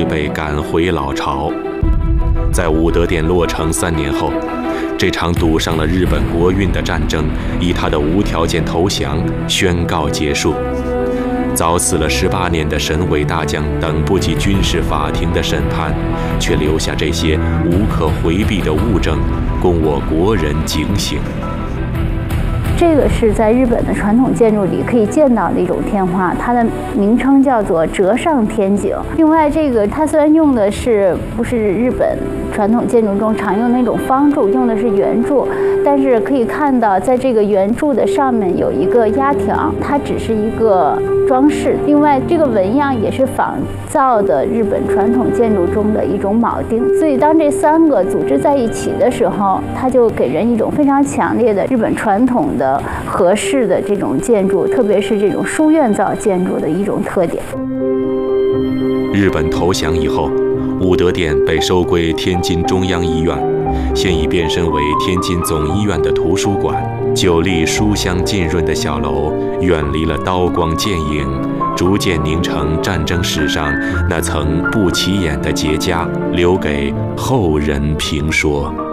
会被赶回老巢。在武德殿落成3年后，这场赌上了日本国运的战争以他的无条件投降宣告结束。早死了18年的神尾大将等不及军事法庭的审判，却留下这些无可回避的物证，供我国人警醒。 这个是在日本的传统建筑里可以见到的一种天花，它的名称叫做折上天井。另外，这个它虽然用的不是日本传统建筑中常用的那种方柱，用的是圆柱，但是可以看到，在这个圆柱的上面有一个压条，它只是一个装饰。另外，这个纹样也是仿造的日本传统建筑中的一种铆钉。所以，当这3个组织在一起的时候，它就给人一种非常强烈的日本传统的和式的这种建筑，特别是这种书院造建筑的一种特点。 日本投降以后，武德殿被收归天津中央医院，现已变身为天津总医院的图书馆。9立书香浸润的小楼，远离了刀光剑影，逐渐凝成战争史上那层不起眼的结痂，留给后人评说。